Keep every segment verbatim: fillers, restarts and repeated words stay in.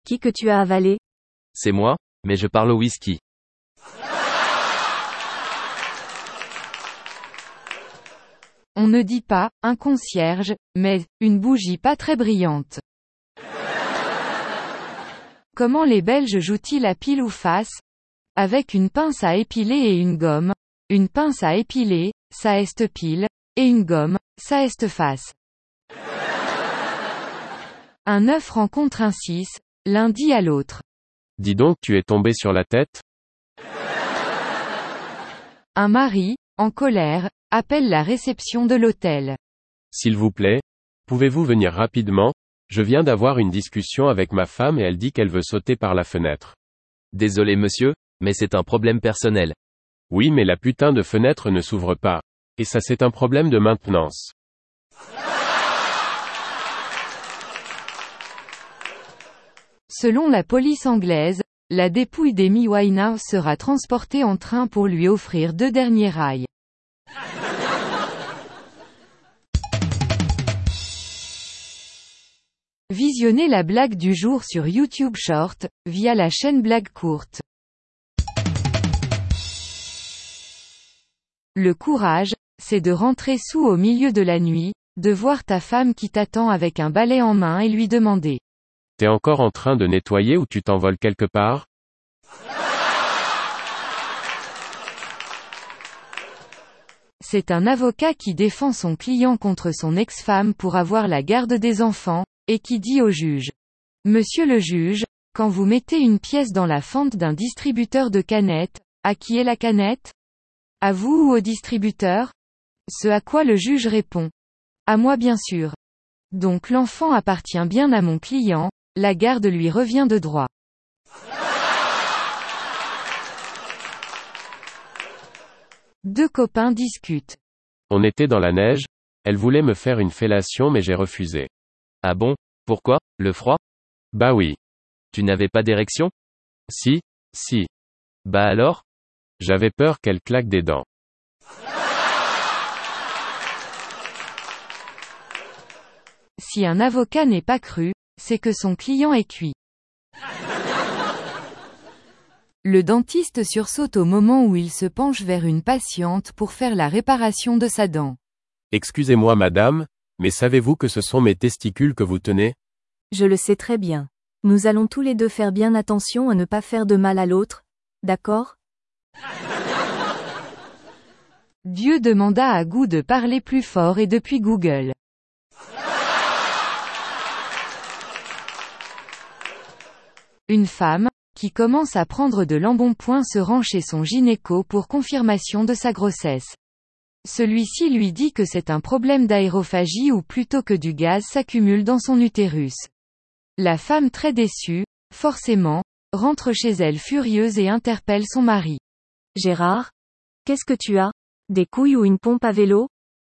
Qui que tu as avalé? C'est moi, mais je parle au whisky. On ne dit pas « un concierge », mais « une bougie pas très brillante ». Comment les Belges jouent-ils à pile ou face? Avec une pince à épiler et une gomme. Une pince à épiler, ça est pile, et une gomme, ça est face. Un neuf rencontre un six, l'un dit à l'autre. Dis donc, tu es tombé sur la tête? Un mari, en colère, appelle la réception de l'hôtel. S'il vous plaît, pouvez-vous venir rapidement? Je viens d'avoir une discussion avec ma femme et elle dit qu'elle veut sauter par la fenêtre. Désolé monsieur, mais c'est un problème personnel. Oui, mais la putain de fenêtre ne s'ouvre pas. Et ça c'est un problème de maintenance. Selon la police anglaise, la dépouille d'Amy Winehouse sera transportée en train pour lui offrir deux derniers rails. Visionnez la blague du jour sur YouTube Short, via la chaîne Blague Courte. Le courage, c'est de rentrer sous au milieu de la nuit, de voir ta femme qui t'attend avec un balai en main et lui demander. T'es encore en train de nettoyer ou tu t'envoles quelque part? C'est un avocat qui défend son client contre son ex-femme pour avoir la garde des enfants, et qui dit au juge. Monsieur le juge, quand vous mettez une pièce dans la fente d'un distributeur de canettes, à qui est la canette? À vous ou au distributeur? Ce à quoi le juge répond. À moi bien sûr. Donc l'enfant appartient bien à mon client, la garde lui revient de droit. Deux copains discutent. On était dans la neige, elle voulait me faire une fellation mais j'ai refusé. Ah bon? Pourquoi? Le froid? Bah oui. Tu n'avais pas d'érection? Si, si. Bah alors? J'avais peur qu'elle claque des dents. Si un avocat n'est pas cru, c'est que son client est cuit. Le dentiste sursaute au moment où il se penche vers une patiente pour faire la réparation de sa dent. Excusez-moi madame, mais savez-vous que ce sont mes testicules que vous tenez? Je le sais très bien. Nous allons tous les deux faire bien attention à ne pas faire de mal à l'autre, d'accord? Dieu demanda à Gou de parler plus fort et depuis Google. Une femme, qui commence à prendre de l'embonpoint se rend chez son gynéco pour confirmation de sa grossesse. Celui-ci lui dit que c'est un problème d'aérophagie ou plutôt que du gaz s'accumule dans son utérus. La femme très déçue, forcément, rentre chez elle furieuse et interpelle son mari. Gérard? Qu'est-ce que tu as? Des couilles ou une pompe à vélo?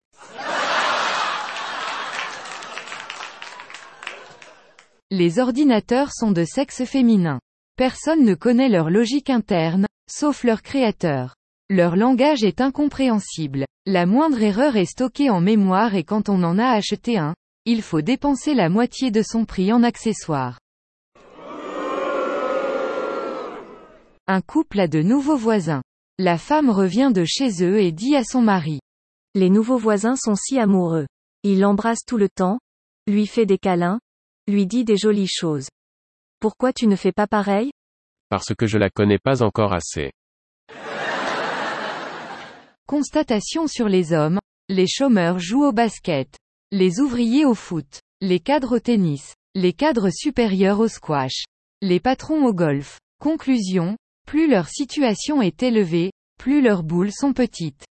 Les ordinateurs sont de sexe féminin. Personne ne connaît leur logique interne, sauf leur créateur. Leur langage est incompréhensible. La moindre erreur est stockée en mémoire et quand on en a acheté un, il faut dépenser la moitié de son prix en accessoires. Un couple a de nouveaux voisins. La femme revient de chez eux et dit à son mari. Les nouveaux voisins sont si amoureux. Il l'embrasse tout le temps, lui fait des câlins, lui dit des jolies choses. Pourquoi tu ne fais pas pareil? Parce que je la connais pas encore assez. Constatation sur les hommes, les chômeurs jouent au basket, les ouvriers au foot, les cadres au tennis, les cadres supérieurs au squash, les patrons au golf. Conclusion, plus leur situation est élevée, plus leurs boules sont petites.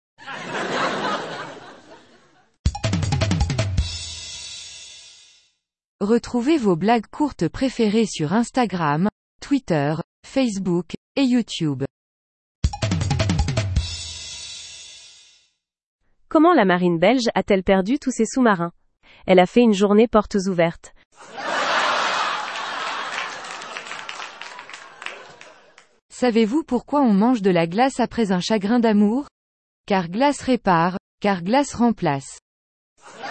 Retrouvez vos blagues courtes préférées sur Instagram, Twitter, Facebook, et YouTube. Comment la marine belge a-t-elle perdu tous ses sous-marins? Elle a fait une journée portes ouvertes. Savez-vous pourquoi on mange de la glace après un chagrin d'amour? Car glace répare, car glace remplace.